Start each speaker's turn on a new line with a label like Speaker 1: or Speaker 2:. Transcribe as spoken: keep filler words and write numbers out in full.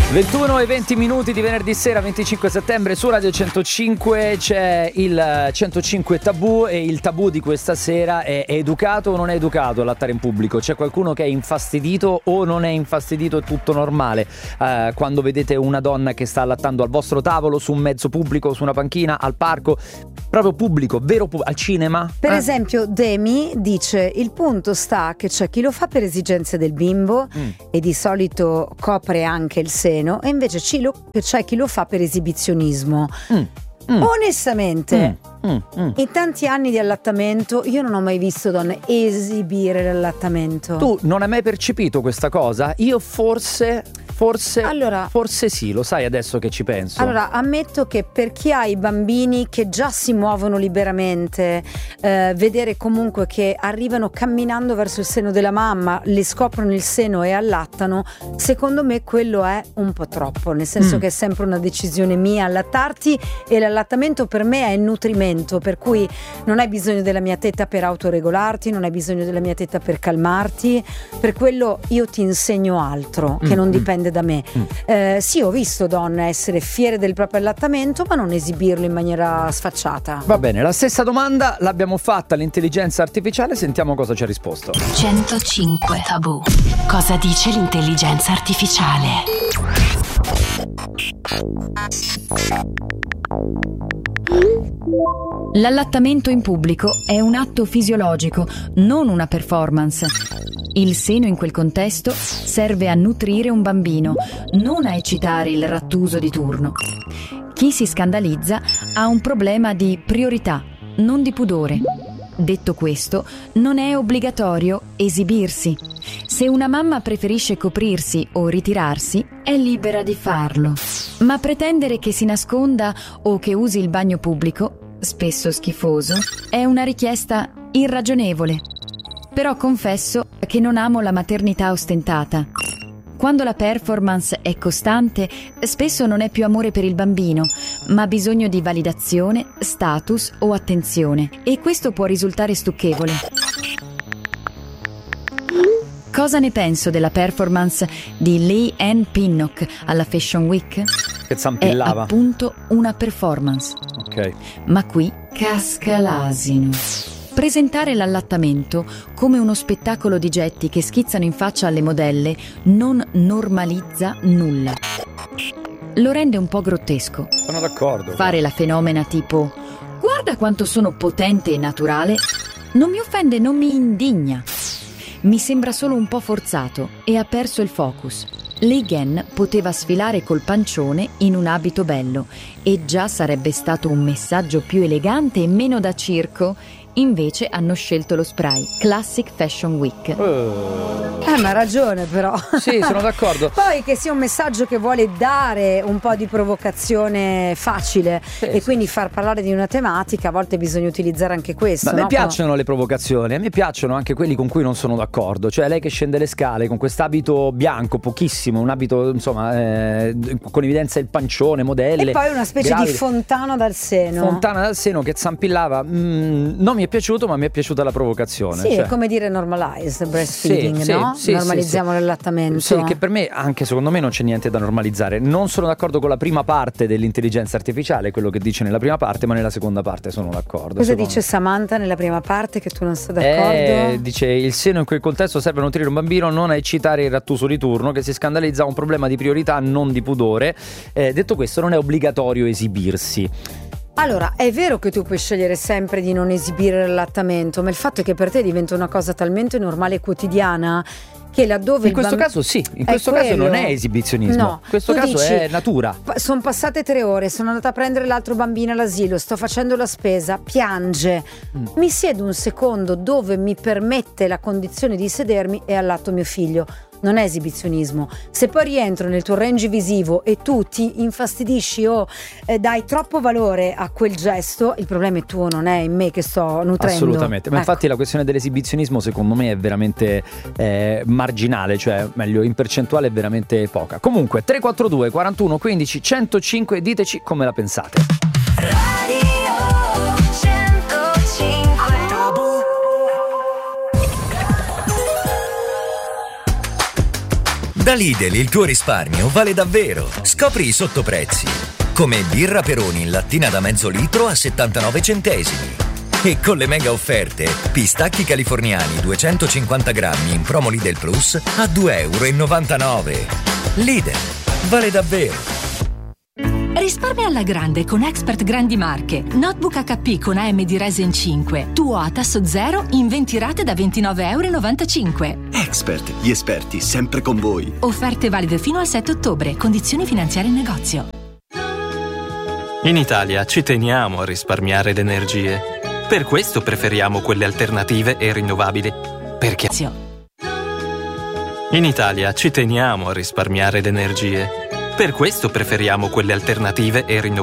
Speaker 1: ventuno e venti minuti di venerdì sera venticinque settembre su Radio centocinque c'è il centocinque Tabù e il tabù di questa sera è: è educato o non è educato a lattare in pubblico? C'è qualcuno che è infastidito o non è infastidito? È tutto normale eh, quando vedete una donna che sta allattando al vostro tavolo, su un mezzo pubblico, su una panchina, al parco, proprio pubblico, vero pub- al cinema?
Speaker 2: Per
Speaker 1: eh?
Speaker 2: esempio Demi dice: il punto sta che c'è chi lo fa per esigenze del bimbo mm. e di solito copre anche il seno, e invece c'è chi lo fa per esibizionismo. Mm. Mm. Onestamente mm. Mm. Mm. in tanti anni di allattamento io non ho mai visto donne esibire l'allattamento.
Speaker 1: Tu non hai mai percepito questa cosa? Io forse Forse,
Speaker 2: allora,
Speaker 1: forse sì, lo sai adesso che ci penso.
Speaker 2: Allora, ammetto che per chi ha i bambini che già si muovono liberamente, eh, vedere comunque che arrivano camminando verso il seno della mamma, le scoprono il seno e allattano, secondo me quello è un po' troppo, nel senso mm. che è sempre una decisione mia allattarti, e l'allattamento per me è nutrimento, per cui non hai bisogno della mia tetta per autoregolarti, non hai bisogno della mia tetta per calmarti, per quello io ti insegno altro che mm. non dipende da me. Mm. Eh, sì, ho visto donne essere fiere del proprio allattamento ma non esibirlo in maniera sfacciata.
Speaker 1: Va bene, la stessa domanda l'abbiamo fatta all'intelligenza artificiale, sentiamo cosa ci ha risposto.
Speaker 3: centocinque Tabù. Cosa dice l'intelligenza artificiale?
Speaker 4: L'allattamento in pubblico è un atto fisiologico, non una performance. Il seno in quel contesto serve a nutrire un bambino, non a eccitare il rattuso di turno. Chi si scandalizza ha un problema di priorità, non di pudore. Detto questo, non è obbligatorio esibirsi. Se una mamma preferisce coprirsi o ritirarsi, è libera di farlo. Ma pretendere che si nasconda o che usi il bagno pubblico, spesso schifoso, è una richiesta irragionevole. Però confesso che non amo la maternità ostentata. Quando la performance è costante, spesso non è più amore per il bambino, ma bisogno di validazione, status o attenzione, e questo può risultare stucchevole. Cosa ne penso della performance di Lee Ann Pinnock alla Fashion Week?
Speaker 1: Che zampillava.
Speaker 4: È appunto una performance.
Speaker 1: Ok.
Speaker 4: Ma qui casca l'asino. Presentare l'allattamento come uno spettacolo di getti che schizzano in faccia alle modelle non normalizza nulla. Lo rende un po' grottesco.
Speaker 1: Sono d'accordo.
Speaker 4: Fare la fenomena tipo "guarda quanto sono potente e naturale" non mi offende, non mi indigna. Mi sembra solo un po' forzato e ha perso il focus. Ligen poteva sfilare col pancione in un abito bello e già sarebbe stato un messaggio più elegante e meno da circo. Invece hanno scelto lo spray Classic Fashion Week.
Speaker 1: uh.
Speaker 2: Eh ma ha ragione però.
Speaker 1: Sì, sono d'accordo.
Speaker 2: Poi che sia un messaggio che vuole dare un po' di provocazione facile, sì, e sì, quindi far parlare di una tematica, a volte bisogna utilizzare anche questo.
Speaker 1: Ma a me
Speaker 2: no?
Speaker 1: piacciono le provocazioni, a me piacciono anche quelli con cui non sono d'accordo. Cioè lei che scende le scale con quest'abito bianco, pochissimo, un abito insomma eh, con evidenza il pancione, modelle,
Speaker 2: e poi una specie gravide. Di fontana dal seno.
Speaker 1: Fontana dal seno che zampillava. mm, Non mi è piaciuto, ma mi è piaciuta la provocazione.
Speaker 2: Sì,
Speaker 1: cioè.
Speaker 2: è come dire normalize breastfeeding,
Speaker 1: sì,
Speaker 2: no?
Speaker 1: Sì,
Speaker 2: normalizziamo
Speaker 1: sì, sì.
Speaker 2: l'allattamento.
Speaker 1: Sì, che per me, anche secondo me, non c'è niente da normalizzare. Non sono d'accordo con la prima parte dell'intelligenza artificiale, quello che dice nella prima parte, ma nella seconda parte sono d'accordo.
Speaker 2: Cosa
Speaker 1: secondo
Speaker 2: dice
Speaker 1: me.
Speaker 2: Samantha nella prima parte che tu non sei d'accordo?
Speaker 1: Eh, dice: il seno in quel contesto serve a nutrire un bambino, non a eccitare il rattuso di turno che si scandalizza, un problema di priorità, non di pudore. Eh, detto questo, non è obbligatorio esibirsi.
Speaker 2: Allora, è vero che tu puoi scegliere sempre di non esibire l'allattamento, ma il fatto è che per te diventa una cosa talmente normale e quotidiana che laddove
Speaker 1: in questo
Speaker 2: bamb-
Speaker 1: caso sì, in questo caso non è esibizionismo,
Speaker 2: no,
Speaker 1: in questo caso
Speaker 2: dici,
Speaker 1: è natura.
Speaker 2: Pa- sono passate tre ore, sono andata a prendere l'altro bambino all'asilo, sto facendo la spesa, piange, mm. mi siedo un secondo dove mi permette la condizione di sedermi e allatto mio figlio. Non è esibizionismo. Se poi rientro nel tuo range visivo e tu ti infastidisci o eh, dai troppo valore a quel gesto, il problema è tuo, non è in me che sto nutrendo.
Speaker 1: Assolutamente, ma
Speaker 2: ecco.
Speaker 1: Infatti la questione dell'esibizionismo secondo me è veramente eh, marginale, cioè meglio in percentuale è veramente poca. Comunque tre quattro due quarantuno quindici centocinque, diteci come la pensate.
Speaker 5: Da Lidl il tuo risparmio vale davvero. Scopri i sottoprezzi. Come birra Peroni in lattina da mezzo litro a settantanove centesimi. E con le mega offerte, pistacchi californiani duecentocinquanta grammi in promo Lidl Plus a due e novantanove euro. Lidl, vale davvero.
Speaker 3: Risparmia alla grande con Expert Grandi Marche. Notebook acca pi con A M D Ryzen cinque. Tuo a tasso zero in venti rate da ventinove e novantacinque euro.
Speaker 6: Expert, gli esperti sempre con voi.
Speaker 3: Offerte valide fino al sette ottobre. Condizioni finanziarie in negozio.
Speaker 7: In Italia ci teniamo a risparmiare le energie. Per questo preferiamo quelle alternative e rinnovabili. Perché in Italia ci teniamo a risparmiare le energie. Per questo preferiamo quelle alternative e rinnovabili.